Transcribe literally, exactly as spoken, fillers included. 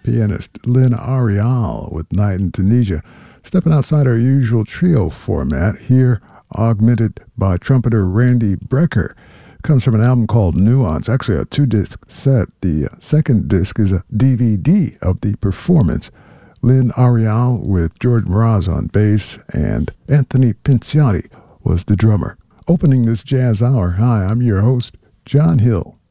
pianist Lynn Arial with Night in Tunisia. Stepping outside our usual trio format, here augmented by trumpeter Randy Brecker, comes from an album called Nuance, actually a two-disc set. The second disc is a D V D of the performance. Lynn Arial with George Mraz on bass, and Anthony Pinciotti was the drummer. Opening this jazz hour, hi, I'm your host, John Hill.